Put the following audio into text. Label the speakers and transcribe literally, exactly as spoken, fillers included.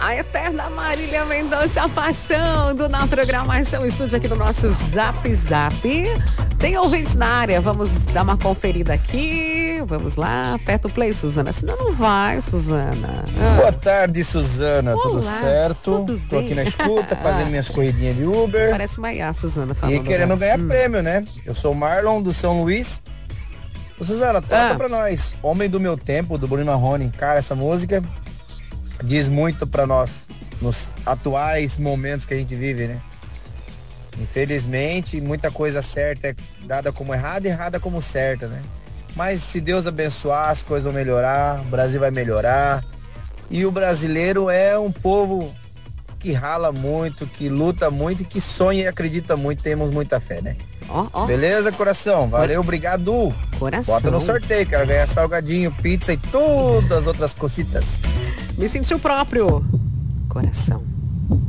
Speaker 1: A eterna Marília Mendonça passando na programação. Estúdio aqui do nosso Zap Zap. Tem ouvinte na área, vamos dar uma conferida aqui. Vamos lá, aperta o play, Suzana. Senão não vai, Suzana.
Speaker 2: Ah. Boa tarde, Suzana.
Speaker 1: Olá,
Speaker 2: tudo certo?
Speaker 1: Tudo
Speaker 2: Tô
Speaker 1: bem.
Speaker 2: aqui na escuta, fazendo minhas corridinhas de Uber.
Speaker 1: Parece uma I A, Suzana, falando.
Speaker 2: E querendo
Speaker 1: já.
Speaker 2: ganhar
Speaker 1: hum.
Speaker 2: prêmio, né? Eu sou o Marlon, do São Luís. Ô, Suzana, toca
Speaker 1: Ah.
Speaker 2: pra nós. Homem do Meu Tempo, do Bruno Marrone. Cara, essa música diz muito pra nós, nos atuais momentos que a gente vive, né? Infelizmente, muita coisa certa é dada como errada e errada como certa, né? Mas se Deus abençoar, as coisas vão melhorar, o Brasil vai melhorar. E o brasileiro é um povo que rala muito, que luta muito e que sonha e acredita muito. Temos muita fé, né?
Speaker 1: Ó, ó.
Speaker 2: Beleza, coração? Valeu, obrigado.
Speaker 1: Coração.
Speaker 2: Bota no sorteio, quero ganhar salgadinho, pizza e todas as outras cositas.
Speaker 1: Me sentiu próprio. Coração.